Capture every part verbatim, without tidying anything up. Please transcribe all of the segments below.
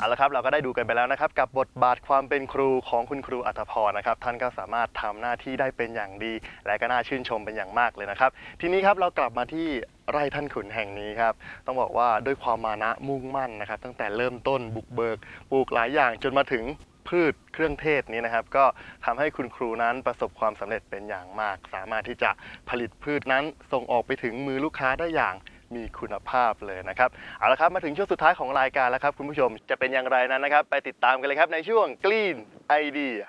เอาละครับเราก็ได้ดูกันไปแล้วนะครับกับบทบาทความเป็นครูของคุณครูอัธพรนะครับท่านก็สามารถทำหน้าที่ได้เป็นอย่างดีและก็น่าชื่นชมเป็นอย่างมากเลยนะครับทีนี้ครับเรากลับมาที่ไร่ท่านขุนแห่งนี้ครับต้องบอกว่าด้วยความมานะมุ่งมั่นนะครับตั้งแต่เริ่มต้นบุกเบิกปลูกหลายอย่างจนมาถึงพืชเครื่องเทศนี้นะครับก็ทำให้คุณครูนั้นประสบความสำเร็จเป็นอย่างมากสามารถที่จะผลิตพืชนั้นส่งออกไปถึงมือลูกค้าได้อย่างมีคุณภาพเลยนะครับเอาละครับมาถึงช่วงสุดท้ายของรายการแล้วครับคุณผู้ชมจะเป็นอย่างไรนั้นนะครับไปติดตามกันเลยครับในช่วง Glean ไอเดีย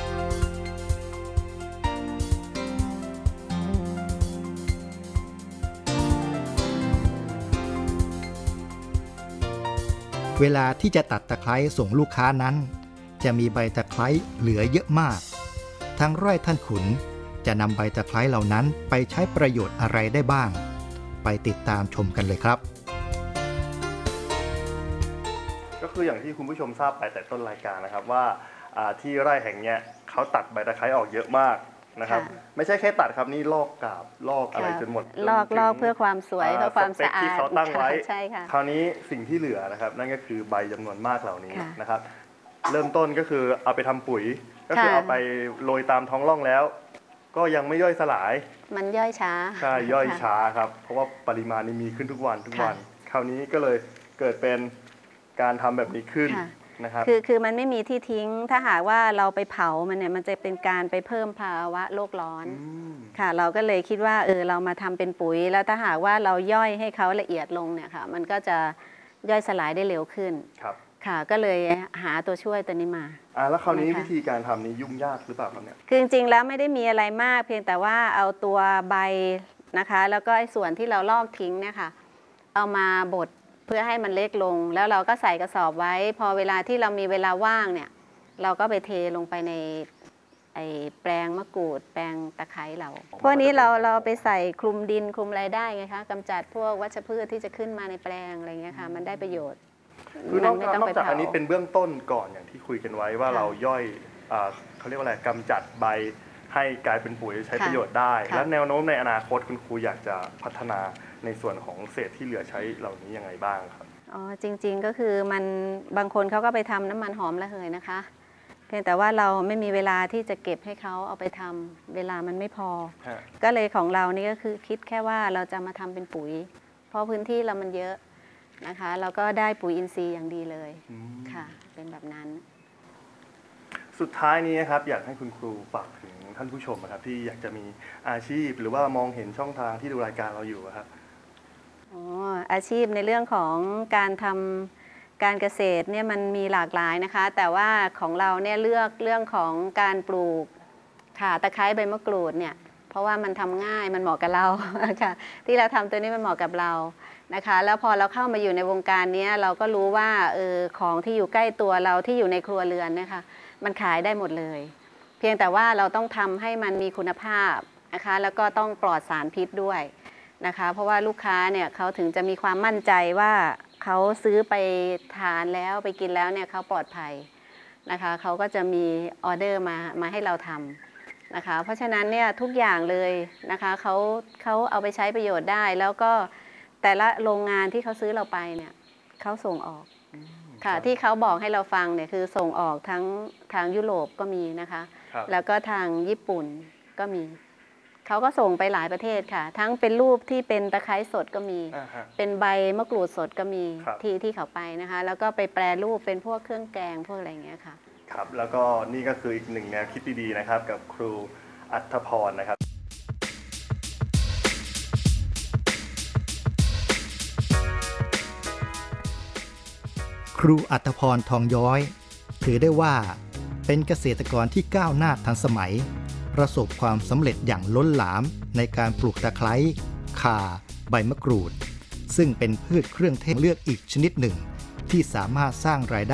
เวลาที่จะตัดตะไคร้ส่งลูกค้านั้นจะมีใบตะไคร้เหลือเยอะมากทางไร่ท่านขุนจะนำใบตะไคร้เหล่านั้นไปใช้ประโยชน์อะไรได้บ้างไปติดตามชมกันเลยครับก็คืออย่างที่คุณผู้ชมทราบไปแต่ต้นรายการนะครับว่าที่ไร่แห่งเนี้ยเขาตัดใบตะไคร้ออกเยอะมากนะครับไม่ใช่แค่ตัดครับนี่ลอกกาบลอกอะไรจนหมดลอกลอกเพื่อความสวยเพื่อความสะอาดที่เขาตั้งไว้ใช่ค่ะคราวนี้สิ่งที่เหลือนะครับนั่นก็คือใบจำนวนมากเหล่านี้นะครับเริ่มต้นก็คือเอาไปทำปุ๋ยก็คือเอาไปโรยตามท้องร่องแล้วก็ยังไม่ย่อยสลายมันย่อยช้าใช่ย่อยช้าครับเพราะว่าปริมาณนี้มีขึ้นทุกวันทุกวันคราวนี้ก็เลยเกิดเป็นการทำแบบนี้ขึ้นนะครับคือคือมันไม่มีที่ทิ้งถ้าหากว่าเราไปเผามันเนี่ยมันจะเป็นการไปเพิ่มภาวะโลกร้อนค่ะเราก็เลยคิดว่าเออเรามาทำเป็นปุ๋ยแล้วถ้าหากว่าเราย่อยให้เขาละเอียดลงเนี่ยค่ะมันก็จะย่อยสลายได้เร็วขึ้นครับค่ะก็เลยหาตัวช่วยตัวนี้มาอ่าแล้วคราวนี้วิธีการทำนี้ยุ่งยากหรือเปล่าครับเนี่ยคือจริงๆแล้วไม่ได้มีอะไรมากเพียงแต่ว่าเอาตัวใบนะคะแล้วก็ไอ้ส่วนที่เราลอกทิ้งเนี่ยค่ะเอามาบดเพื่อให้มันเล็กลงแล้วเราก็ใส่กระสอบไว้พอเวลาที่เรามีเวลาว่างเนี่ยเราก็ไปเทลงไปในไอ้แปลงมะกรูดแปลงตะไคร้เราพวกนี้เราเราไปใส่คลุมดินคลุมอะไรได้ไงคะกำจัดพวกวัชพืชที่จะขึ้นมาในแปลงอะไรเงี้ยค่ะมันได้ประโยชน์คือนอกจากอันนี้เป็นเบื้องต้นก่อนอย่างที่คุยกันไว้ว่าเราย่อยเขาเรียกว่าอะไรกำจัดใบให้กลายเป็นปุ๋ยใช้ประโยชน์ได้และแนวโน้มในอนาคตคุณครูอยากจะพัฒนาในส่วนของเศษที่เหลือใช้เหล่านี้ยังไงบ้างครับอ๋อจริงๆก็คือมันบางคนเขาก็ไปทำน้ำมันหอมระเหยนะคะเพียงแต่ว่าเราไม่มีเวลาที่จะเก็บให้เขาเอาไปทำเวลามันไม่พอก็เลยของเรานี่ก็คือคิดแค่ว่าเราจะมาทำเป็นปุ๋ยเพราะพื้นที่เรามันเยอะนะคะเราก็ได้ปุ๋ยอินทรีย์อย่างดีเลยค่ะเป็นแบบนั้นสุดท้ายนี้นะครับอยากให้คุณครูฝากถึงท่านผู้ชมนะครับที่อยากจะมีอาชีพหรือว่ามองเห็นช่องทางที่ดูรายการเราอยู่ครับอ๋ออาชีพในเรื่องของการทำการเกษตรเนี่ยมันมีหลากหลายนะคะแต่ว่าของเราเนี่ยเลือกเรื่องของการปลูกค่ะตะไคร้ใบมะกรูดเนี่ยเพราะว่ามันทำง่ายมันเหมาะกับเราค่ะที่เราทำตัวนี้มันเหมาะกับเรานะคะแล้วพอเราเข้ามาอยู่ในวงการนี้เราก็รู้ว่าเออของที่อยู่ใกล้ตัวเราที่อยู่ในครัวเรือนนะคะมันขายได้หมดเลยเพียงแต่ว่าเราต้องทำให้มันมีคุณภาพนะคะแล้วก็ต้องปลอดสารพิษด้วยนะคะเพราะว่าลูกค้าเนี่ยเขาถึงจะมีความมั่นใจว่าเขาซื้อไปทานแล้วไปกินแล้วเนี่ยเขาปลอดภัยนะคะเขาก็จะมีออเดอร์มามาให้เราทำนะคะเพราะฉะนั้นเนี่ยทุกอย่างเลยนะคะเขาเขาเอาไปใช้ประโยชน์ได้แล้วก็แต่ละโรงงานที่เขาซื้อเราไปเนี่ยเขาส่งออกค่ะที่เขาบอกให้เราฟังเนี่ยคือส่งออกทั้งทางยุโรปก็มีนะคะแล้วก็ทางญี่ปุ่นก็มีเขาก็ส่งไปหลายประเทศค่ะทั้งเป็นรูปที่เป็นตะไคร้สดก็มีเป็นใบมะกรูดสดก็มีที่ที่เขาไปนะคะแล้วก็ไปแปรรูปเป็นพวกเครื่องแกงพวกอะไรอย่างเงี้ยค่ะครับแล้วก็นี่ก็คืออีกหนึ่งแนวคิดดีๆนะครับกับครูอัธพรนะครับครูอัธพรทองย้อยถือได้ว่าเป็นเกษตรกรที่ก้าวหน้าทันสมัยประสบความสำเร็จอย่างล้นหลามในการปลูกตะไคร้ข่าใบมะกรูดซึ่งเป็นพืชเครื่องเทศเลือกอีกชนิดหนึ่งที่สามารถสร้างรายได้